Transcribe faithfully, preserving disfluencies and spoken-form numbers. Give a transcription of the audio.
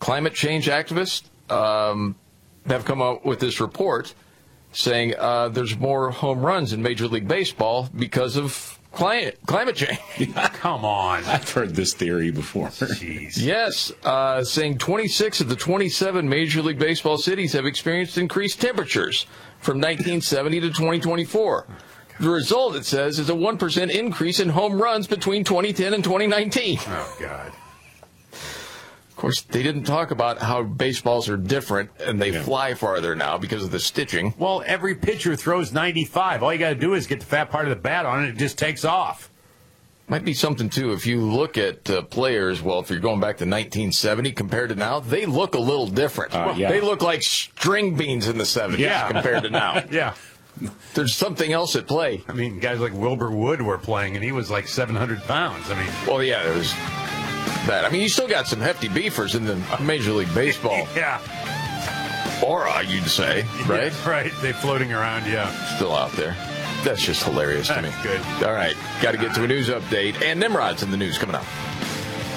climate change activists um, have come out with this report saying uh, there's more home runs in Major League Baseball because of climate climate change. Come on. I've heard this theory before. Jeez. Yes, uh, saying twenty-six of the twenty-seven Major League Baseball cities have experienced increased temperatures from nineteen seventy to twenty twenty-four. The result, it says, is a one percent increase in home runs between twenty ten and twenty nineteen. Oh, God. Of course, they didn't talk about how baseballs are different and they Yeah. fly farther now because of the stitching. Well, every pitcher throws ninety-five. All you got to do is get the fat part of the bat on it, it just takes off. Might be something, too, if you look at uh, players, well, if you're going back to nineteen seventy compared to now, they look a little different. Uh, yeah. They look like string beans in the seventies Yeah. compared to now. Yeah. There's something else at play. I mean, guys like Wilbur Wood were playing, and he was like seven hundred pounds. I mean, Well, yeah, there was that. I mean, you still got some hefty beefers in the Major League Baseball yeah. aura, you'd say, right? Yeah, right. They floating around, yeah. Still out there. That's just hilarious to me. Good. All right, got to get to a news update. And Nimrod's in the news coming up.